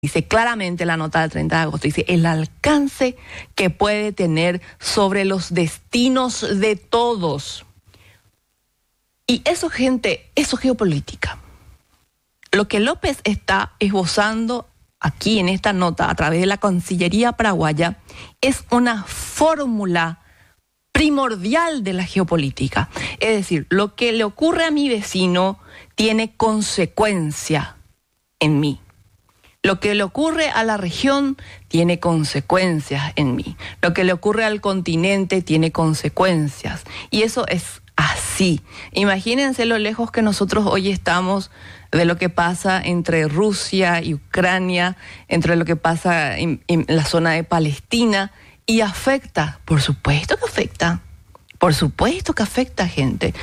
Dice claramente la nota del 30 de agosto, dice el alcance que puede tener sobre los destinos de todos. Y eso, gente, eso es geopolítica. Lo que López está esbozando aquí en esta nota a través de la Cancillería paraguaya es una fórmula primordial de la geopolítica. Es decir, lo que le ocurre a mi vecino tiene consecuencia en mí. Lo que le ocurre a la región tiene consecuencias en mí. Lo que le ocurre al continente tiene consecuencias. Y eso es así. Imagínense lo lejos que nosotros hoy estamos de lo que pasa entre Rusia y Ucrania, entre lo que pasa en la zona de Palestina, y afecta, por supuesto que afecta. Por supuesto que afecta, gente.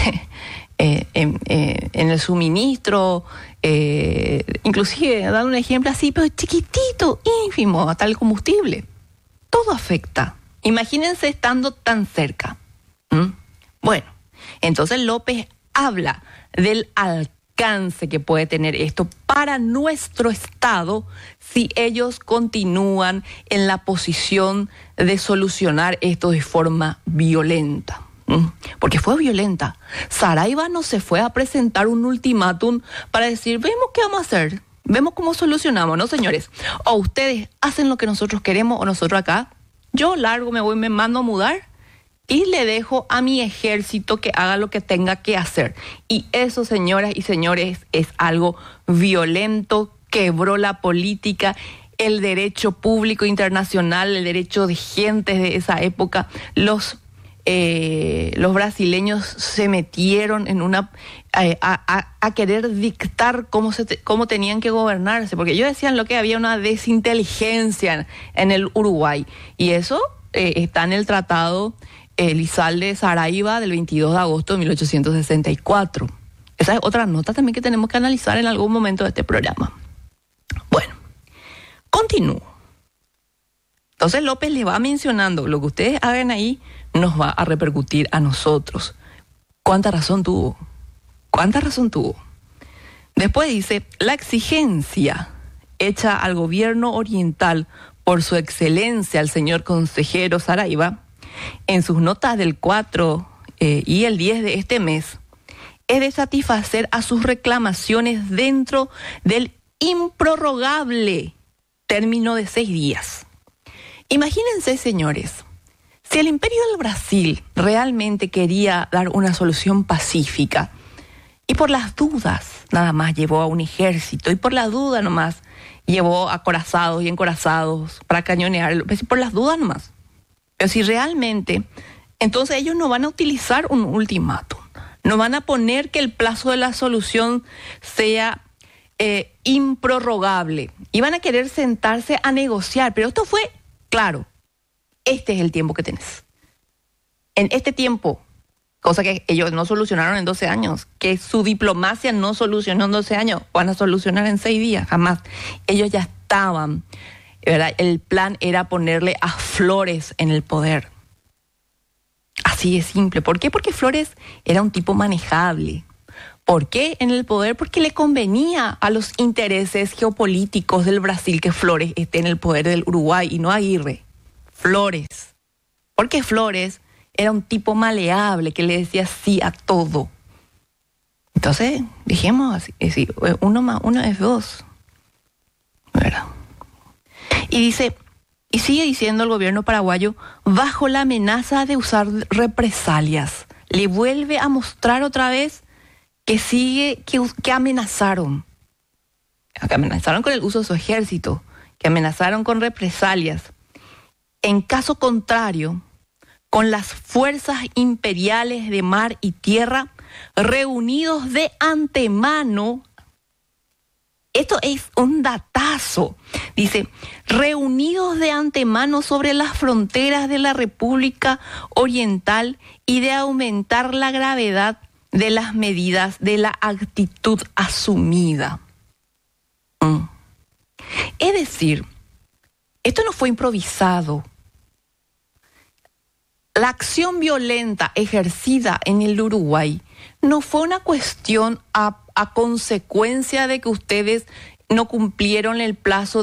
En el suministro, inclusive, dando un ejemplo así, pero chiquitito, ínfimo, hasta el combustible. Todo afecta. Imagínense estando tan cerca. Bueno, entonces López habla del alcance que puede tener esto para nuestro Estado si ellos continúan en la posición de solucionar esto de forma violenta. Porque fue violenta. Saraiva no se fue a presentar un ultimátum para decir, vemos qué vamos a hacer, vemos cómo solucionamos, ¿no, señores? O ustedes hacen lo que nosotros queremos o nosotros acá, yo largo, me voy, me mando a mudar y le dejo a mi ejército que haga lo que tenga que hacer. Y eso, señoras y señores, es algo violento, quebró la política, el derecho público internacional, el derecho de gentes de esa época. Los brasileños se metieron en a querer dictar cómo tenían que gobernarse, porque ellos decían lo que había una desinteligencia en el Uruguay, y eso está en el Tratado Elizalde de Saraiva del 22 de agosto de 1864. Esa es otra nota también que tenemos que analizar en algún momento de este programa. Bueno, continúo. Entonces López le va mencionando, lo que ustedes hagan ahí nos va a repercutir a nosotros. ¿Cuánta razón tuvo? ¿Cuánta razón tuvo? Después dice, la exigencia hecha al gobierno oriental por su excelencia, el señor consejero Saraiva, en sus notas del 4 y el 10 de este mes, es de satisfacer a sus reclamaciones dentro del improrrogable término de 6 días. Imagínense, señores, si el Imperio del Brasil realmente quería dar una solución pacífica y por las dudas nada más llevó a un ejército y por la duda nomás llevó acorazados y encorazados para cañonear, por las dudas nomás. Pero si realmente, entonces ellos no van a utilizar un ultimátum, no van a poner que el plazo de la solución sea improrrogable y van a querer sentarse a negociar, pero esto fue claro. Este es el tiempo que tenés. En este tiempo, cosa que ellos no solucionaron en 12 años, que su diplomacia no solucionó en 12 años, van a solucionar en 6 días, jamás. Ellos ya estaban, ¿verdad? El plan era ponerle a Flores en el poder. Así de simple. ¿Por qué? Porque Flores era un tipo manejable. ¿Por qué en el poder? Porque le convenía a los intereses geopolíticos del Brasil que Flores esté en el poder del Uruguay y no Aguirre. Flores. Porque Flores era un tipo maleable que le decía sí a todo. Entonces, dijimos así, 1 más 1 es 2. ¿Verdad? Y dice, y sigue diciendo el gobierno paraguayo, bajo la amenaza de usar represalias, le vuelve a mostrar otra vez que amenazaron. Que amenazaron con el uso de su ejército, que amenazaron con represalias. En caso contrario, con las fuerzas imperiales de mar y tierra reunidos de antemano, esto es un datazo, dice, reunidos de antemano sobre las fronteras de la República Oriental y de aumentar la gravedad de las medidas de la actitud asumida. Es decir, esto no fue improvisado. La acción violenta ejercida en el Uruguay no fue una cuestión a consecuencia de que ustedes no cumplieron el plazo